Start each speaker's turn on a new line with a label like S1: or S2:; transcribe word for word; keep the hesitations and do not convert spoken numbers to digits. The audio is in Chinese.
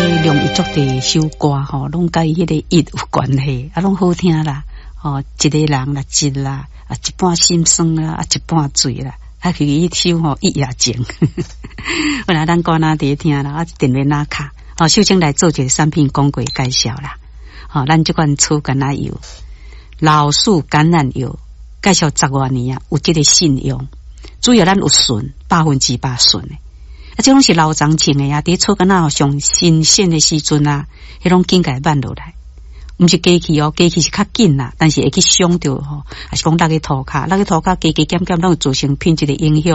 S1: 个龙一族的首歌吼，拢甲伊迄个意有关系，啊，拢好听啦。哦，一个人啦，一啦，啊，一半心酸啦，啊，一半醉啦，啊，คือ一首吼一夜情。本来咱歌哪伫听啦，啊，电话哪卡，哦，首先来做一个产品广告介绍啦。哦，咱这款醋橄榄油、老树橄榄油，介绍十多年啊，有这个信用，主要咱有纯，百分之百纯的。啊，这拢是老长青的啊，伫醋橄榄上新鲜的时阵啊，迄种紧改慢落来。毋是机器哦，机器是较紧啦，但是会去伤到吼，还是讲那个涂骹，那个涂骹加加减减，拢有造成品质的影响。